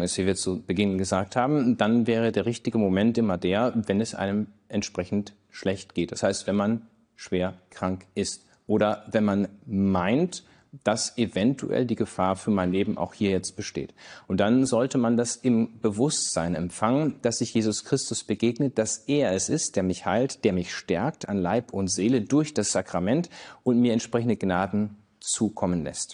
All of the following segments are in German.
Heilung ist, wie wir zu Beginn gesagt haben, dann wäre der richtige Moment immer der, wenn es einem entsprechend schlecht geht. Das heißt, wenn man schwer krank ist oder wenn man meint, dass eventuell die Gefahr für mein Leben auch hier jetzt besteht. Und dann sollte man das im Bewusstsein empfangen, dass sich Jesus Christus begegnet, dass er es ist, der mich heilt, der mich stärkt an Leib und Seele durch das Sakrament und mir entsprechende Gnaden zukommen lässt.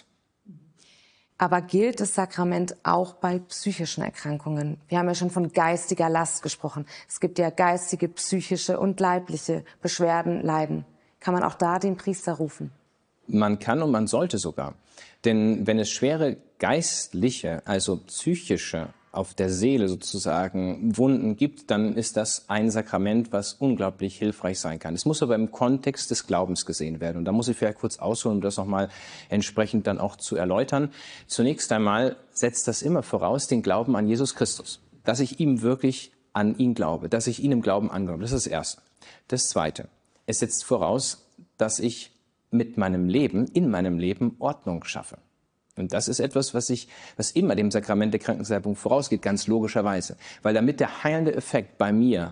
Aber gilt das Sakrament auch bei psychischen Erkrankungen? Wir haben ja schon von geistiger Last gesprochen. Es gibt ja geistige, psychische und leibliche Beschwerden, Leiden. Kann man auch da den Priester rufen? Man kann und man sollte sogar. Denn wenn es schwere geistliche, also psychische, auf der Seele sozusagen Wunden gibt, dann ist das ein Sakrament, was unglaublich hilfreich sein kann. Es muss aber im Kontext des Glaubens gesehen werden. Und da muss ich vielleicht kurz ausholen, um das nochmal entsprechend dann auch zu erläutern. Zunächst einmal setzt das immer voraus den Glauben an Jesus Christus. Dass ich ihm wirklich an ihn glaube, dass ich ihn im Glauben angenommen. Das ist das Erste. Das Zweite, es setzt voraus, dass ich mit meinem Leben, in meinem Leben Ordnung schaffe. Und das ist etwas, was immer dem Sakrament der Krankensalbung vorausgeht, ganz logischerweise. Weil damit der heilende Effekt bei mir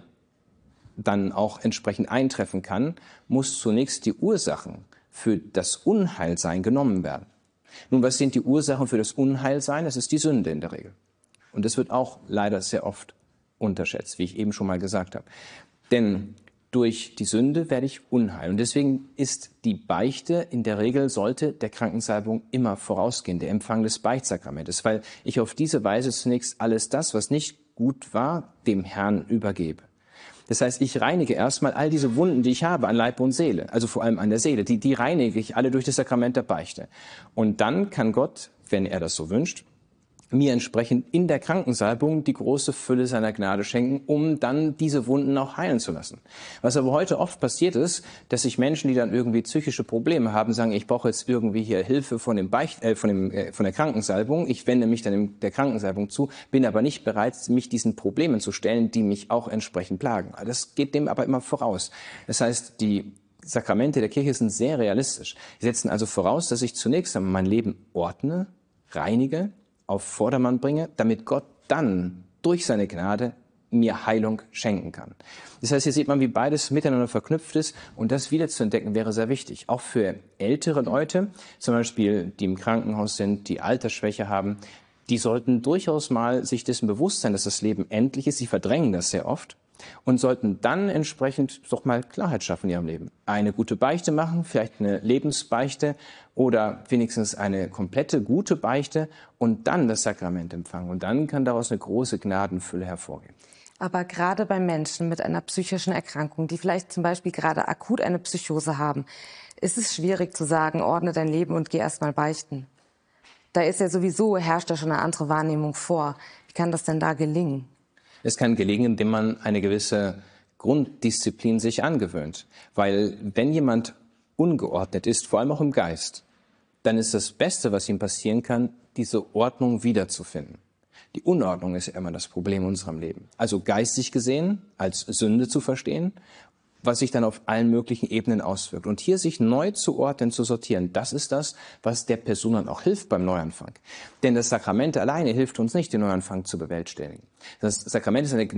dann auch entsprechend eintreffen kann, muss zunächst die Ursachen für das Unheilsein genommen werden. Nun, was sind die Ursachen für das Unheilsein? Das ist die Sünde in der Regel. Und das wird auch leider sehr oft unterschätzt, wie ich eben schon mal gesagt habe. Denn durch die Sünde werde ich unheil. Und deswegen ist die Beichte, in der Regel sollte der Krankensalbung immer vorausgehen, der Empfang des Beichtsakramentes, weil ich auf diese Weise zunächst alles das, was nicht gut war, dem Herrn übergebe. Das heißt, ich reinige erstmal all diese Wunden, die ich habe an Leib und Seele, also vor allem an der Seele, die reinige ich alle durch das Sakrament der Beichte. Und dann kann Gott, wenn er das so wünscht, mir entsprechend in der Krankensalbung die große Fülle seiner Gnade schenken, um dann diese Wunden auch heilen zu lassen. Was aber heute oft passiert ist, dass sich Menschen, die dann irgendwie psychische Probleme haben, sagen, ich brauche jetzt irgendwie hier Hilfe von der Krankensalbung, ich wende mich dann der Krankensalbung zu, bin aber nicht bereit, mich diesen Problemen zu stellen, die mich auch entsprechend plagen. Das geht dem aber immer voraus. Das heißt, die Sakramente der Kirche sind sehr realistisch. Sie setzen also voraus, dass ich zunächst einmal mein Leben ordne, reinige, auf Vordermann bringe, damit Gott dann durch seine Gnade mir Heilung schenken kann. Das heißt, hier sieht man, wie beides miteinander verknüpft ist und das wieder zu entdecken wäre sehr wichtig. Auch für ältere Leute, zum Beispiel, die im Krankenhaus sind, die Altersschwäche haben, die sollten durchaus mal sich dessen bewusst sein, dass das Leben endlich ist. Sie verdrängen das sehr oft und sollten dann entsprechend doch mal Klarheit schaffen in ihrem Leben. Eine gute Beichte machen, vielleicht eine Lebensbeichte oder wenigstens eine komplette gute Beichte und dann das Sakrament empfangen. Und dann kann daraus eine große Gnadenfülle hervorgehen. Aber gerade bei Menschen mit einer psychischen Erkrankung, die vielleicht zum Beispiel gerade akut eine Psychose haben, ist es schwierig zu sagen, ordne dein Leben und geh erst mal beichten. Da ist ja sowieso, herrscht ja schon eine andere Wahrnehmung vor. Wie kann das denn da gelingen? Es kann gelingen, indem man eine gewisse Grunddisziplin sich angewöhnt. Weil wenn jemand ungeordnet ist, vor allem auch im Geist, dann ist das Beste, was ihm passieren kann, diese Ordnung wiederzufinden. Die Unordnung ist ja immer das Problem in unserem Leben. Also geistig gesehen als Sünde zu verstehen, was sich dann auf allen möglichen Ebenen auswirkt. Und hier sich neu zu ordnen, zu sortieren, das ist das, was der Person dann auch hilft beim Neuanfang. Denn das Sakrament alleine hilft uns nicht, den Neuanfang zu bewerkstelligen. Das Sakrament ist eine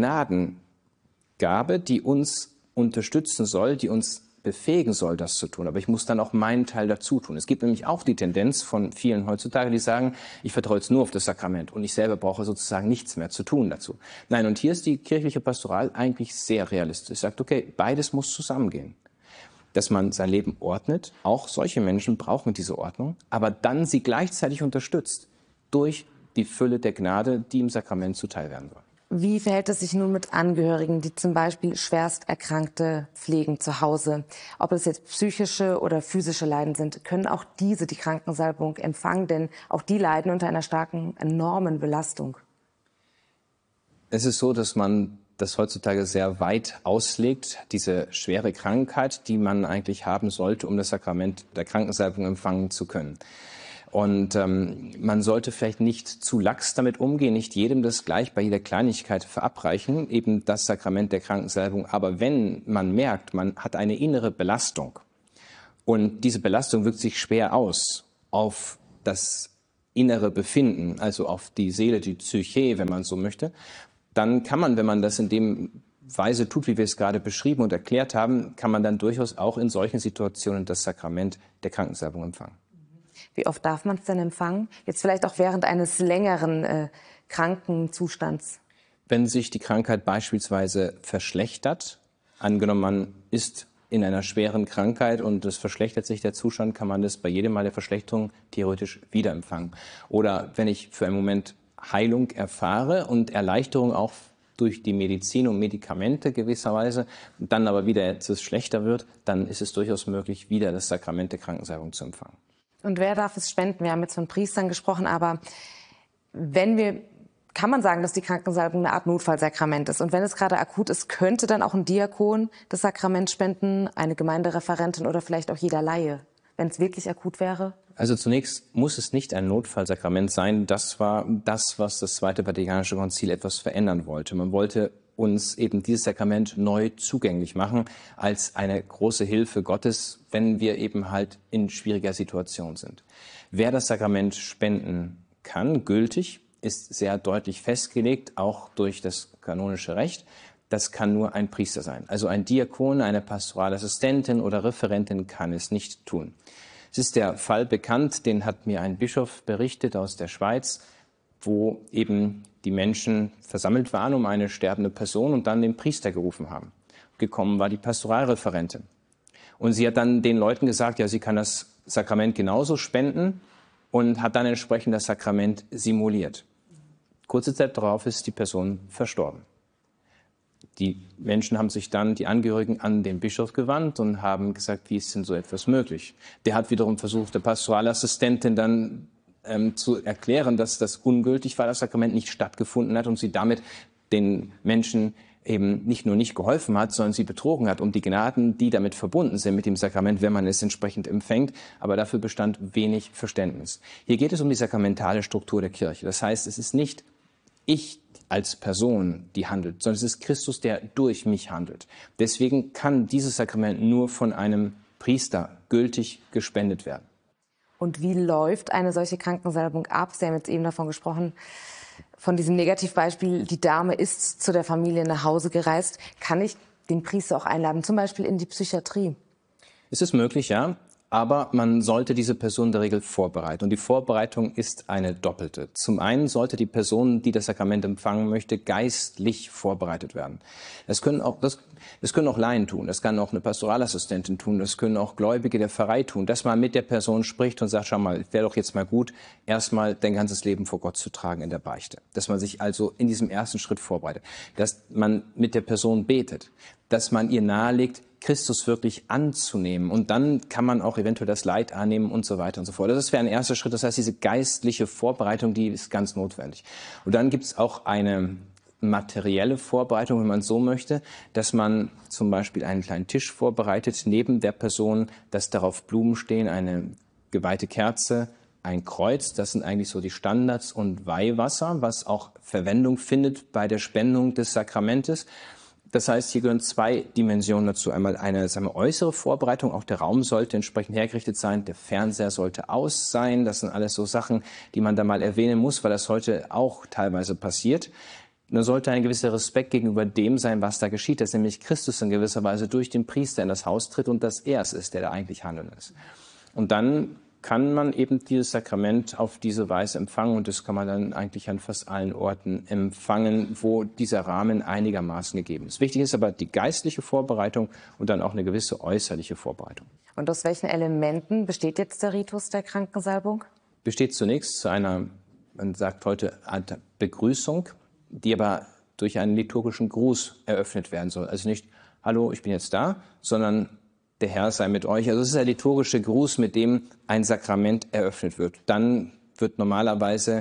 Gnadengabe, die uns unterstützen soll, die uns befähigen soll, das zu tun. Aber ich muss dann auch meinen Teil dazu tun. Es gibt nämlich auch die Tendenz von vielen heutzutage, die sagen, ich vertraue jetzt nur auf das Sakrament und ich selber brauche sozusagen nichts mehr zu tun dazu. Nein, und hier ist die kirchliche Pastoral eigentlich sehr realistisch. Sagt, okay, beides muss zusammengehen. Dass man sein Leben ordnet, auch solche Menschen brauchen diese Ordnung, aber dann sie gleichzeitig unterstützt durch die Fülle der Gnade, die im Sakrament zuteil werden soll. Wie verhält es sich nun mit Angehörigen, die zum Beispiel schwerst Erkrankte pflegen zu Hause? Ob es jetzt psychische oder physische Leiden sind, können auch diese die Krankensalbung empfangen, denn auch die leiden unter einer starken, enormen Belastung. Es ist so, dass man das heutzutage sehr weit auslegt, diese schwere Krankheit, die man eigentlich haben sollte, um das Sakrament der Krankensalbung empfangen zu können. Und man sollte vielleicht nicht zu lax damit umgehen, nicht jedem das gleich bei jeder Kleinigkeit verabreichen, eben das Sakrament der Krankensalbung. Aber wenn man merkt, man hat eine innere Belastung und diese Belastung wirkt sich schwer aus auf das innere Befinden, also auf die Seele, die Psyche, wenn man so möchte, dann kann man, wenn man das in dem Weise tut, wie wir es gerade beschrieben und erklärt haben, kann man dann durchaus auch in solchen Situationen das Sakrament der Krankensalbung empfangen. Wie oft darf man es denn empfangen? Jetzt vielleicht auch während eines längeren Krankenzustands. Wenn sich die Krankheit beispielsweise verschlechtert, angenommen man ist in einer schweren Krankheit und es verschlechtert sich der Zustand, kann man das bei jedem Mal der Verschlechterung theoretisch wieder empfangen. Oder wenn ich für einen Moment Heilung erfahre und Erleichterung auch durch die Medizin und Medikamente gewisserweise, dann aber wieder etwas schlechter wird, dann ist es durchaus möglich, wieder das Sakrament der Krankensalbung zu empfangen. Und wer darf es spenden? Wir haben jetzt von Priestern gesprochen, aber kann man sagen, dass die Krankensalbung eine Art Notfallsakrament ist. Und wenn es gerade akut ist, könnte dann auch ein Diakon das Sakrament spenden, eine Gemeindereferentin oder vielleicht auch jeder Laie, wenn es wirklich akut wäre? Also zunächst muss es nicht ein Notfallsakrament sein. Das war das, was das Zweite Vatikanische Konzil etwas verändern wollte. Man wollte uns eben dieses Sakrament neu zugänglich machen als eine große Hilfe Gottes, wenn wir eben halt in schwieriger Situation sind. Wer das Sakrament spenden kann, gültig, ist sehr deutlich festgelegt, auch durch das kanonische Recht. Das kann nur ein Priester sein. Also ein Diakon, eine Pastoralassistentin oder Referentin kann es nicht tun. Es ist der Fall bekannt, den hat mir ein Bischof berichtet aus der Schweiz, wo eben die Menschen versammelt waren um eine sterbende Person und dann den Priester gerufen haben. Gekommen war die Pastoralreferentin. Und sie hat dann den Leuten gesagt, ja, sie kann das Sakrament genauso spenden und hat dann entsprechend das Sakrament simuliert. Kurze Zeit darauf ist die Person verstorben. Die Menschen haben sich dann, die Angehörigen, an den Bischof gewandt und haben gesagt, wie ist denn so etwas möglich? Der hat wiederum versucht, der Pastoralassistentin dann zu erklären, dass das ungültig war, das Sakrament nicht stattgefunden hat und sie damit den Menschen eben nicht nur nicht geholfen hat, sondern sie betrogen hat um die Gnaden, die damit verbunden sind mit dem Sakrament, wenn man es entsprechend empfängt. Aber dafür bestand wenig Verständnis. Hier geht es um die sakramentale Struktur der Kirche. Das heißt, es ist nicht ich als Person, die handelt, sondern es ist Christus, der durch mich handelt. Deswegen kann dieses Sakrament nur von einem Priester gültig gespendet werden. Und wie läuft eine solche Krankensalbung ab? Sie haben jetzt eben davon gesprochen, von diesem Negativbeispiel, die Dame ist zu der Familie nach Hause gereist. Kann ich den Priester auch einladen, zum Beispiel in die Psychiatrie? Es ist möglich, ja. Aber man sollte diese Person in der Regel vorbereiten. Und die Vorbereitung ist eine doppelte. Zum einen sollte die Person, die das Sakrament empfangen möchte, geistlich vorbereitet werden. Das können auch Laien tun, das kann auch eine Pastoralassistentin tun, das können auch Gläubige der Pfarrei tun, dass man mit der Person spricht und sagt, schau mal, wäre doch jetzt mal gut, erstmal dein ganzes Leben vor Gott zu tragen in der Beichte. Dass man sich also in diesem ersten Schritt vorbereitet. Dass man mit der Person betet. Dass man ihr nahelegt, Christus wirklich anzunehmen. Und dann kann man auch eventuell das Leid annehmen und so weiter und so fort. Das wäre ein erster Schritt. Das heißt, diese geistliche Vorbereitung, die ist ganz notwendig. Und dann gibt es auch eine materielle Vorbereitung, wenn man so möchte, dass man zum Beispiel einen kleinen Tisch vorbereitet, neben der Person, dass darauf Blumen stehen, eine geweihte Kerze, ein Kreuz. Das sind eigentlich so die Standards und Weihwasser, was auch Verwendung findet bei der Spendung des Sakramentes. Das heißt, hier gehören zwei Dimensionen dazu. Einmal eine äußere Vorbereitung, auch der Raum sollte entsprechend hergerichtet sein, der Fernseher sollte aus sein. Das sind alles so Sachen, die man da mal erwähnen muss, weil das heute auch teilweise passiert. Da sollte ein gewisser Respekt gegenüber dem sein, was da geschieht, dass nämlich Christus in gewisser Weise durch den Priester in das Haus tritt und dass er es ist, der da eigentlich handeln ist. Und dann kann man eben dieses Sakrament auf diese Weise empfangen und das kann man dann eigentlich an fast allen Orten empfangen, wo dieser Rahmen einigermaßen gegeben ist. Wichtig ist aber die geistliche Vorbereitung und dann auch eine gewisse äußerliche Vorbereitung. Und aus welchen Elementen besteht jetzt der Ritus der Krankensalbung? Besteht zunächst zu einer, man sagt heute, Art Begrüßung, die aber durch einen liturgischen Gruß eröffnet werden soll. Also nicht, hallo, ich bin jetzt da, sondern der Herr sei mit euch. Also es ist der liturgische Gruß, mit dem ein Sakrament eröffnet wird. Dann wird normalerweise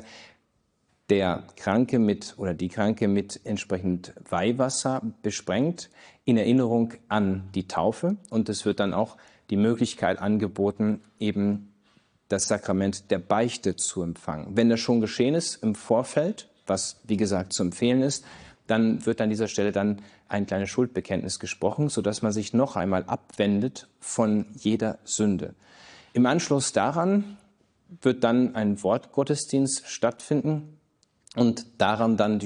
der Kranke oder die Kranke mit entsprechend Weihwasser besprengt, in Erinnerung an die Taufe. Und es wird dann auch die Möglichkeit angeboten, eben das Sakrament der Beichte zu empfangen. Wenn das schon geschehen ist im Vorfeld, was wie gesagt zu empfehlen ist, dann wird an dieser Stelle dann ein kleines Schuldbekenntnis gesprochen, sodass man sich noch einmal abwendet von jeder Sünde. Im Anschluss daran wird dann ein Wortgottesdienst stattfinden und daran dann